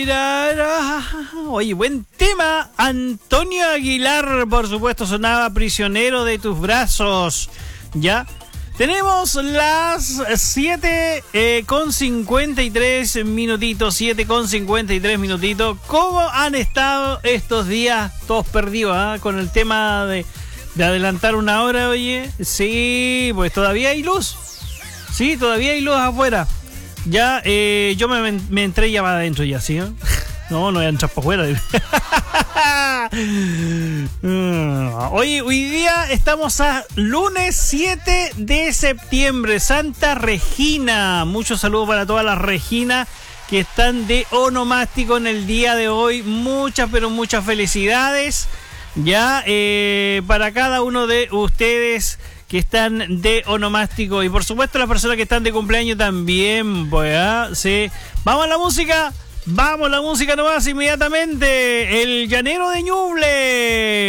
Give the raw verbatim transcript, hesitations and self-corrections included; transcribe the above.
Aguilar. Ah, oye, buen tema. Antonio Aguilar, por supuesto, sonaba Prisionero de tus brazos. Ya. Tenemos las siete eh, con cincuenta y tres minutitos. siete con cincuenta y tres minutitos. ¿Cómo han estado estos días todos perdidos, ¿eh? Con el tema de, de adelantar una hora, oye? Sí, pues todavía hay luz. Sí, todavía hay luz afuera. Ya, eh, yo me, me entré ya para adentro ya, ¿sí? ¿Eh? No, no voy a entrar para afuera. Oye, hoy día estamos a lunes siete de septiembre, Santa Regina. Muchos saludos para todas las Reginas que están de onomástico en el día de hoy. Muchas, pero muchas felicidades. Ya, eh, para cada uno de ustedes que están de onomástico. Y por supuesto las personas que están de cumpleaños también, pues, ¿eh? Sí. Vamos a la música. Vamos a la música nomás inmediatamente. El Llanero de Ñuble.